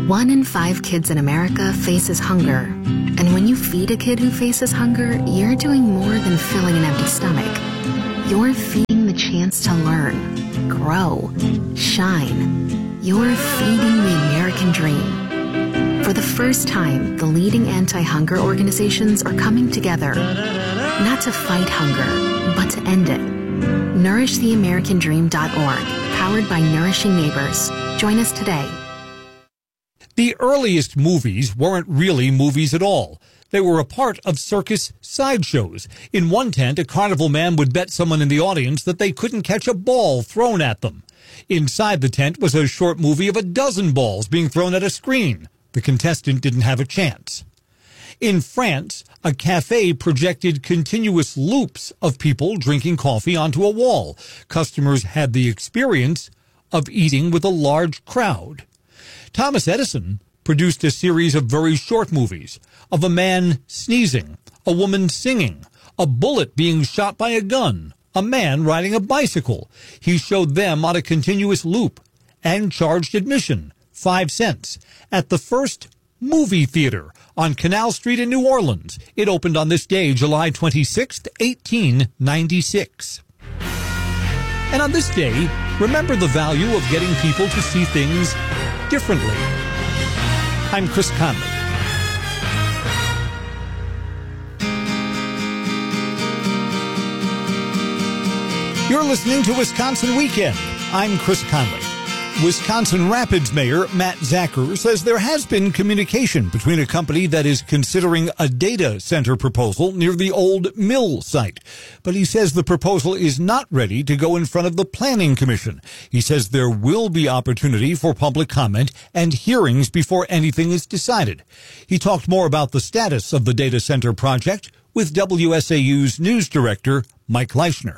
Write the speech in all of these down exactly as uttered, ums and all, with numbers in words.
One in five kids in America faces hunger. And when you feed a kid who faces hunger, you're doing more than filling an empty stomach. You're feeding the chance to learn, grow, shine. You're feeding the American dream. For the first time, the leading anti-hunger organizations are coming together, not to fight hunger, but to end it. nourish the american dream dot org, powered by Nourishing Neighbors. Join us today. The earliest movies weren't really movies at all. They were a part of circus sideshows. In one tent, a carnival man would bet someone in the audience that they couldn't catch a ball thrown at them. Inside the tent was a short movie of a dozen balls being thrown at a screen. The contestant didn't have a chance. In France, a cafe projected continuous loops of people drinking coffee onto a wall. Customers had the experience of eating with a large crowd. Thomas Edison produced a series of very short movies of a man sneezing, a woman singing, a bullet being shot by a gun, a man riding a bicycle. He showed them on a continuous loop and charged admission, five cents, at the first movie theater on Canal Street in New Orleans. It opened on this day, July twenty-sixth, eighteen ninety-six. And on this day, remember the value of getting people to see things differently. I'm Chris Conley. You're listening to Wisconsin Weekend. I'm Chris Conley. Wisconsin Rapids Mayor Matt Zacher says there has been communication between a company that is considering a data center proposal near the old mill site. But he says the proposal is not ready to go in front of the Planning Commission. He says there will be opportunity for public comment and hearings before anything is decided. He talked more about the status of the data center project with W S A U's news director, Mike Leischner.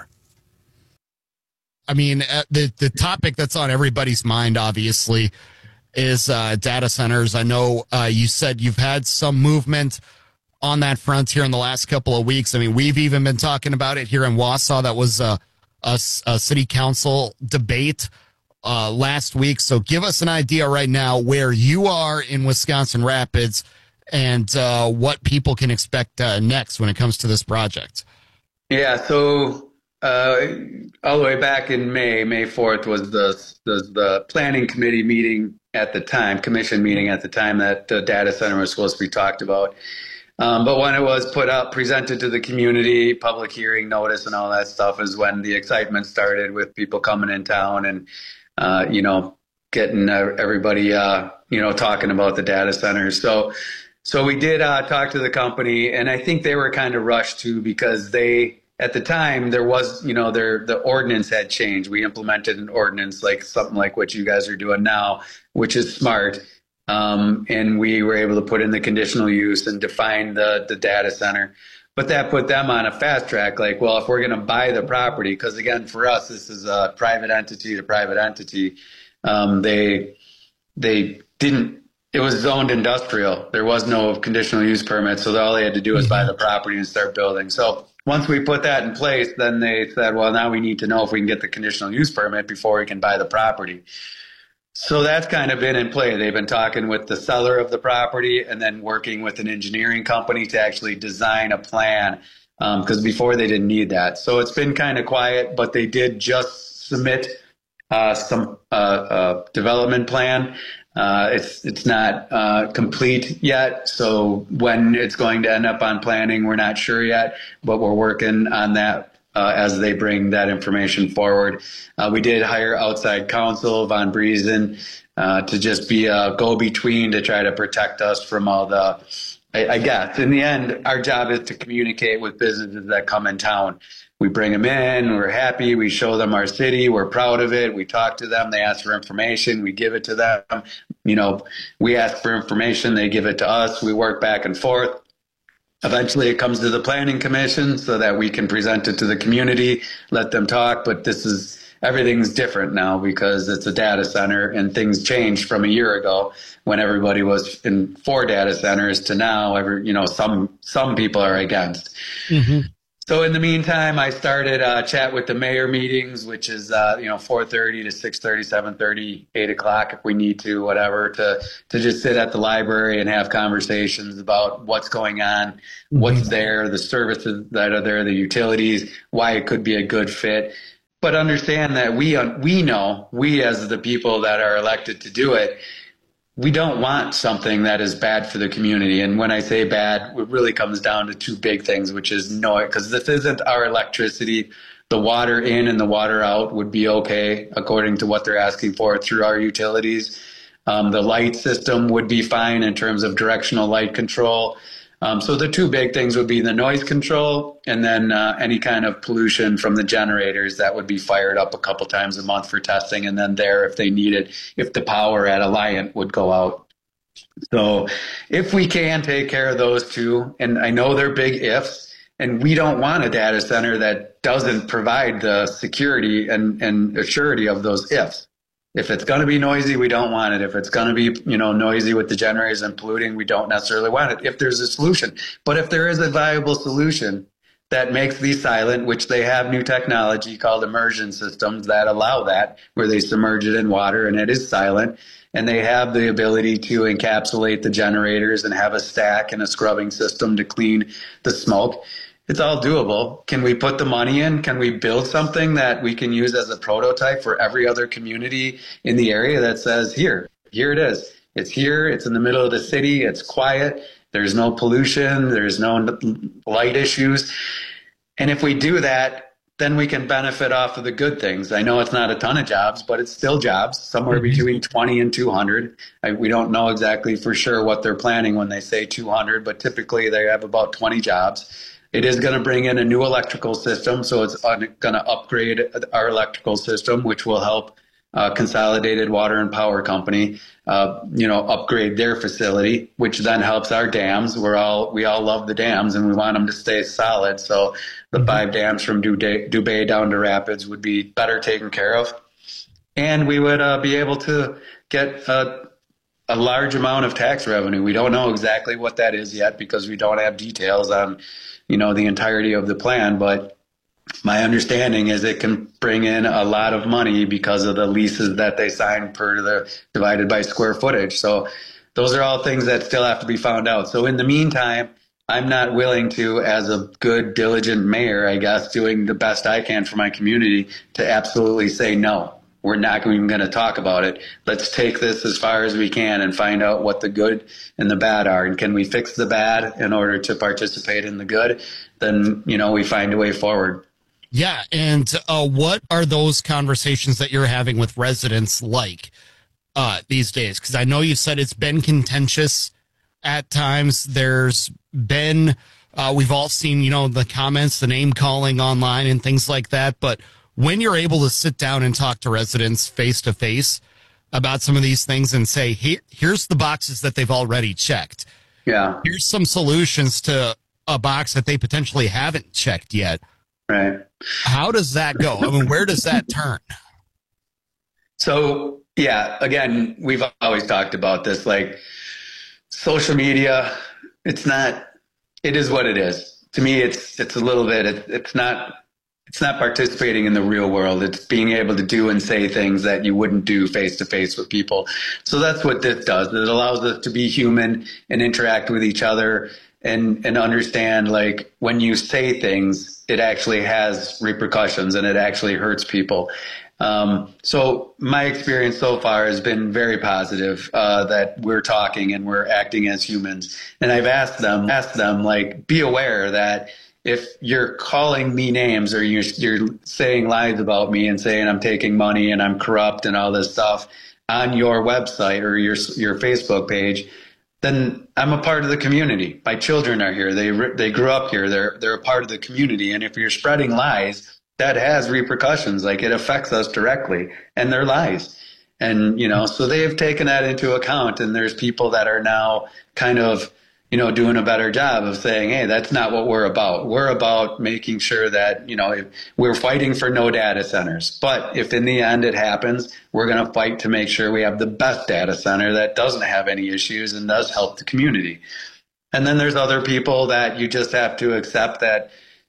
I mean, uh, the the topic that's on everybody's mind, obviously, is uh, data centers. I know uh, you said you've had some movement on that front here in the last couple of weeks. I mean, we've even been talking about it here in Wausau. That was a, a, a city council debate uh, last week. So give us an idea right now where you are in Wisconsin Rapids and uh, what people can expect uh, next when it comes to this project. Yeah, so... Uh, all the way back in May, May fourth was the, the the planning committee meeting at the time, commission meeting at the time that the data center was supposed to be talked about. Um, but when it was put up, presented to the community, public hearing notice and all that stuff is when the excitement started with people coming in town and, uh, you know, getting uh, everybody, uh, you know, talking about the data centers. So, so we did uh, talk to the company, and I think they were kind of rushed too because they, at the time, there was, you know, their the ordinance had changed. We implemented an ordinance like something like what you guys are doing now, which is smart. Um, and we were able to put in the conditional use and define the, the data center. But that put them on a fast track. Like, well, if we're going to buy the property, because again, for us, this is a private entity to private entity. Um, they they didn't. It was zoned industrial. There was no conditional use permit. So all they had to do was buy the property and start building. So once we put that in place, then they said, well, now we need to know if we can get the conditional use permit before we can buy the property. So that's kind of been in play. They've been talking with the seller of the property and then working with an engineering company to actually design a plan, because um, before they didn't need that. So it's been kind of quiet, but they did just submit uh, some uh, uh, development plan. Uh, it's it's not uh, complete yet, so when it's going to end up on planning, we're not sure yet, but we're working on that uh, as they bring that information forward. Uh, we did hire outside counsel, Von Briesen, uh, to just be a go-between to try to protect us from all the, I, I guess, in the end, our job is to communicate with businesses that come in town. We bring them in, we're happy, we show them our city, we're proud of it, we talk to them, they ask for information, we give it to them. You know, we ask for information, they give it to us, we work back and forth. Eventually it comes to the Planning Commission so that we can present it to the community, let them talk, but this is, everything's different now because it's a data center and things changed from a year ago when everybody was in for data centers to now, every, you know, some, some people are against. Mm-hmm. So in the meantime, I started uh, chat with the mayor meetings, which is, uh, you know, four thirty to six thirty, seven thirty, eight o'clock if we need to, whatever, to, to just sit at the library and have conversations about what's going on, what's mm-hmm. there, the services that are there, the utilities, why it could be a good fit. But understand that we, we know, we as the people that are elected to do it, we don't want something that is bad for the community. And when I say bad, it really comes down to two big things, which is noise, because this isn't our electricity. The water in and the water out would be okay, according to what they're asking for through our utilities. Um, the light system would be fine in terms of directional light control. Um, so the two big things would be the noise control and then uh, any kind of pollution from the generators that would be fired up a couple times a month for testing, and then there if they need it, if the power at Alliant would go out. So if we can take care of those two, and I know they're big ifs, and we don't want a data center that doesn't provide the security and, and assurity of those ifs. If it's going to be noisy, we don't want it. If it's going to be, you know, noisy with the generators and polluting, we don't necessarily want it if there's a solution. But if there is a viable solution that makes these silent, which they have new technology called immersion systems that allow that, where they submerge it in water and it is silent, and they have the ability to encapsulate the generators and have a stack and a scrubbing system to clean the smoke. It's all doable. Can we put the money in? Can we build something that we can use as a prototype for every other community in the area that says, here, here it is. It's here. It's in the middle of the city. It's quiet. There's no pollution. There's no light issues. And if we do that, then we can benefit off of the good things. I know it's not a ton of jobs, but it's still jobs, somewhere between twenty and two hundred. I, we don't know exactly for sure what they're planning when they say two hundred, but typically they have about twenty jobs. It is going to bring in a new electrical system, so it's going to upgrade our electrical system, which will help uh, Consolidated Water and Power Company, uh, you know, upgrade their facility, which then helps our dams. We're all we all love the dams, and we want them to stay solid. So the five dams from Dubay down to Rapids would be better taken care of, and we would uh, be able to get a, a large amount of tax revenue. We don't know exactly what that is yet because we don't have details on, you know, the entirety of the plan, but my understanding is it can bring in a lot of money because of the leases that they sign per the divided by square footage. So those are all things that still have to be found out. So in the meantime, I'm not willing to, as a good, diligent mayor, I guess, doing the best I can for my community, to absolutely say no. We're not even going to talk about it. Let's take this as far as we can and find out what the good and the bad are. And can we fix the bad in order to participate in the good? Then, you know, we find a way forward. Yeah. And uh, what are those conversations that you're having with residents like uh, these days? Because I know you said it's been contentious at times. There's been, uh, we've all seen, you know, the comments, the name calling online and things like that. But when you're able to sit down and talk to residents face to face about some of these things and say, Here, here's the boxes that they've already checked. Yeah. Here's some solutions to a box that they potentially haven't checked yet. Right. How does that go? I mean, where does that turn? So, yeah, again, we've always talked about this, like social media, it's not, it is what it is. To me, it's, it's a little bit, it, it's not, It's not participating in the real world. It's being able to do and say things that you wouldn't do face to face with people. So that's what this does. It allows us to be human and interact with each other and, and understand, like, when you say things, it actually has repercussions and it actually hurts people. Um, so my experience so far has been very positive, uh, that we're talking and we're acting as humans. And I've asked them, asked them, like, be aware that if you're calling me names or you're, you're saying lies about me and saying I'm taking money and I'm corrupt and all this stuff on your website or your your Facebook page, then I'm a part of the community. My children are here. They they grew up here. They're they're a part of the community. And if you're spreading lies, that has repercussions. Like, it affects us directly, and they're lies. And, you know, so they've taken that into account. And there's people that are now kind of, you know, doing a better job of saying, hey, that's not what we're about. We're about making sure that, you know, if we're fighting for no data centers. But if in the end it happens, we're going to fight to make sure we have the best data center that doesn't have any issues and does help the community. And then there's other people that you just have to accept that,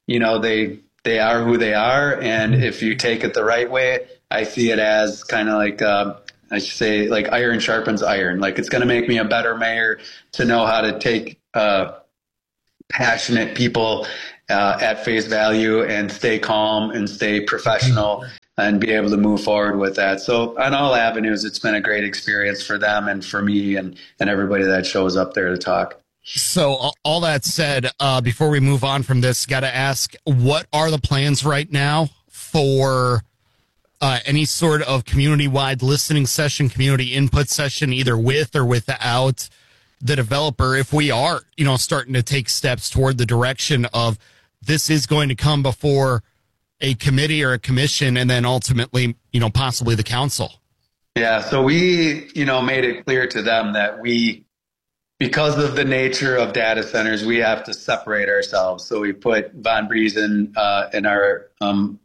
you know, they they are who they are, and if you take it the right way, I see it as kind of like uh, I should say like iron sharpens iron. Like it's going to make me a better mayor to know how to take uh, passionate people uh, at face value and stay calm and stay professional and be able to move forward with that. So on all avenues, it's been a great experience for them and for me and, and everybody that shows up there to talk. So all that said, uh, before we move on from this, got to ask, what are the plans right now for uh, any sort of community-wide listening session, community input session, either with or without the developer, if we are, you know, starting to take steps toward the direction of this is going to come before a committee or a commission and then ultimately, you know, possibly the council? Yeah, so we, you know, made it clear to them that we, because of the nature of data centers, we have to separate ourselves. So we put Von Briesen uh, in our um,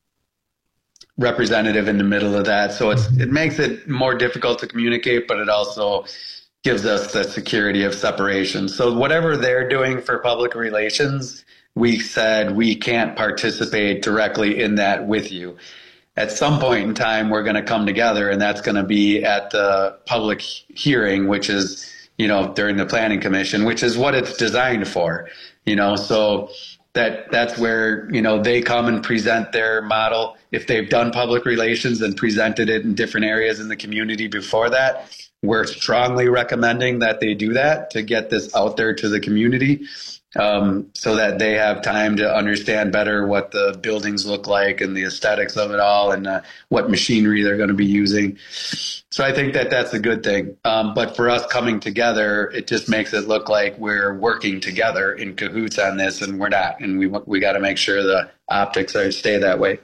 representative in the middle of that. So it's, it makes it more difficult to communicate, but it also gives us the security of separation. So whatever they're doing for public relations, we said we can't participate directly in that with you. At some point in time, we're going to come together, and that's going to be at the public hearing, which is, you know, during the planning commission, which is what it's designed for, you know, so that that's where, you know, they come and present their model. If they've done public relations and presented it in different areas in the community before that, we're strongly recommending that they do that to get this out there to the community, um, so that they have time to understand better what the buildings look like and the aesthetics of it all, and uh, what machinery they're going to be using. So I think that that's a good thing. Um, but for us coming together, it just makes it look like we're working together in cahoots on this, and we're not. And we we got to make sure the optics are stay that way.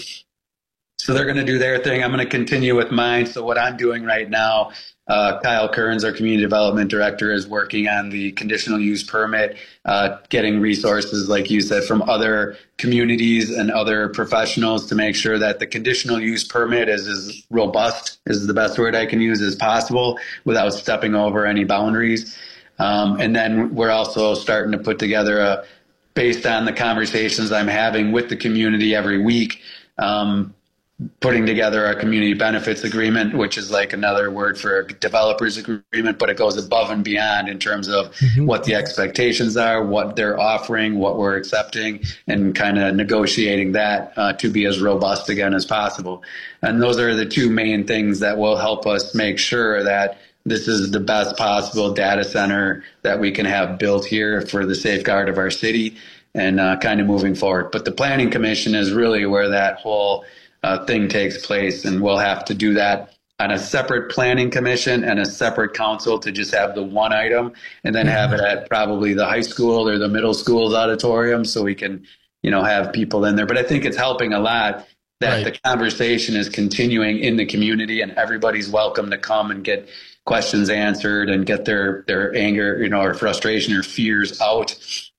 So they're going to do their thing. I'm going to continue with mine. So what I'm doing right now, uh, Kyle Kearns, our community development director, is working on the conditional use permit, uh, getting resources, like you said, from other communities and other professionals to make sure that the conditional use permit is as robust, is the best word I can use, as possible without stepping over any boundaries. Um, and then we're also starting to put together a, based on the conversations I'm having with the community every week, um, putting together a community benefits agreement, which is like another word for a developers agreement, but it goes above and beyond in terms of mm-hmm. what the expectations are, what they're offering, what we're accepting, and kind of negotiating that uh, to be as robust again as possible. And those are the two main things that will help us make sure that this is the best possible data center that we can have built here for the safeguard of our city and uh, kind of moving forward. But the Planning Commission is really where that whole Uh, thing takes place, and we'll have to do that on a separate planning commission and a separate council to just have the one item, and then have it at probably the high school or the middle school's auditorium so we can, you know, have people in there. But I think it's helping a lot that right. the conversation is continuing in the community, and everybody's welcome to come and get questions answered and get their, their anger, you know, or frustration or fears out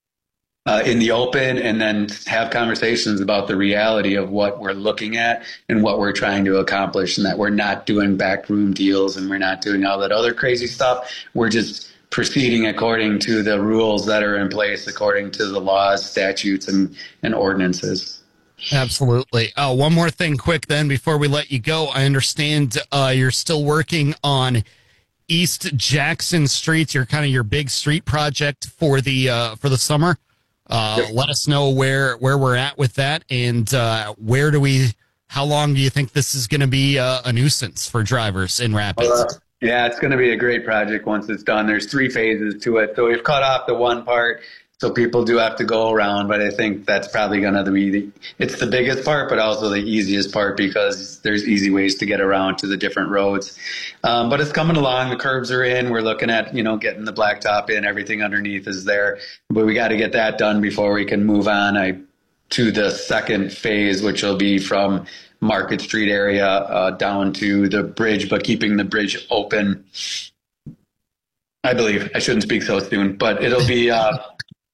Uh, in the open, and then have conversations about the reality of what we're looking at and what we're trying to accomplish, and that we're not doing backroom deals and we're not doing all that other crazy stuff. We're just proceeding according to the rules that are in place, according to the laws, statutes, and, and ordinances. Absolutely. Uh, one more thing quick then before we let you go. I understand uh, you're still working on East Jackson Street, your kind of your big street project for the uh, for the summer. Uh, yep. Let us know where, where we're at with that, and uh, where do we, how long do you think this is going to be uh, a nuisance for drivers in Rapids? Uh, yeah, it's going to be a great project once it's done. There's three phases to it. So we've cut off the one part, so people do have to go around, but I think that's probably going to be, the, it's the biggest part, but also the easiest part because there's easy ways to get around to the different roads. Um, but it's coming along. The curbs are in. We're looking at, you know, getting the blacktop in. Everything underneath is there, but we got to get that done before we can move on I, to the second phase, which will be from Market Street area uh, down to the bridge, but keeping the bridge open. I believe I shouldn't speak so soon, but it'll be, uh,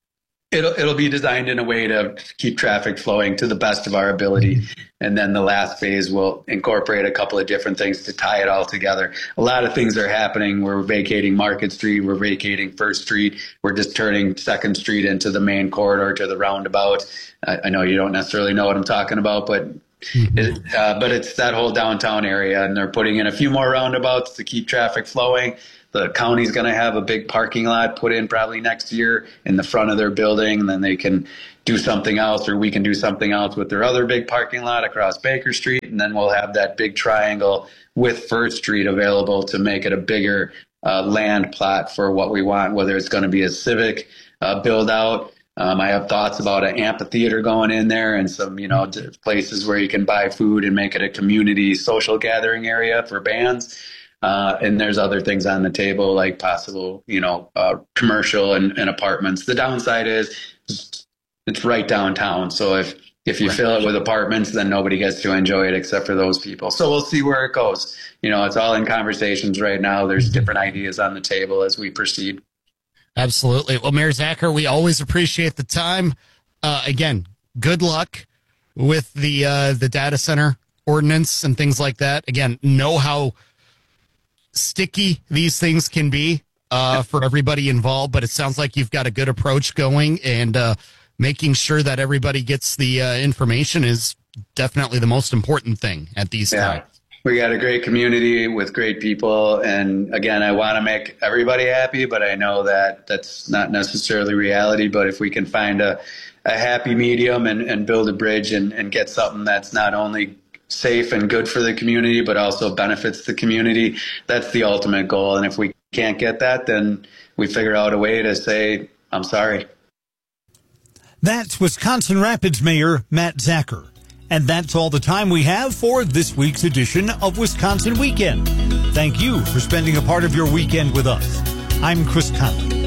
It'll it'll be designed in a way to keep traffic flowing to the best of our ability. And then the last phase will incorporate a couple of different things to tie it all together. A lot of things are happening. We're vacating Market Street. We're vacating First Street. We're just turning Second Street into the main corridor to the roundabout. I, I know you don't necessarily know what I'm talking about, but it, uh, but it's that whole downtown area. And they're putting in a few more roundabouts to keep traffic flowing. The county's going to have a big parking lot put in probably next year in the front of their building, and then they can do something else, or we can do something else with their other big parking lot across Baker Street, and then we'll have that big triangle with First Street available to make it a bigger uh, land plot for what we want, whether it's going to be a civic uh, build out. Um, I have thoughts about an amphitheater going in there and some, you know, places where you can buy food and make it a community social gathering area for bands. Uh, and there's other things on the table, like possible, you know, uh, commercial and, and apartments. The downside is it's right downtown. So if, if you right. fill it with apartments, then nobody gets to enjoy it except for those people. So we'll see where it goes. You know, it's all in conversations right now. There's different ideas on the table as we proceed. Absolutely. Well, Mayor Zacher, we always appreciate the time. Uh, again, good luck with the uh, the data center ordinance and things like that. Again, know how sticky these things can be uh, for everybody involved, but it sounds like you've got a good approach going, and uh, making sure that everybody gets the uh, information is definitely the most important thing at these yeah. times. We got a great community with great people. And again, I want to make everybody happy, but I know that that's not necessarily reality. But if we can find a, a happy medium and, and build a bridge and, and get something that's not only safe and good for the community, but also benefits the community, that's the ultimate goal. And if we can't get that, then we figure out a way to say, I'm sorry. That's Wisconsin Rapids Mayor Matt Zacher. And that's all the time we have for this week's edition of Wisconsin Weekend. Thank you for spending a part of your weekend with us. I'm Chris Conley.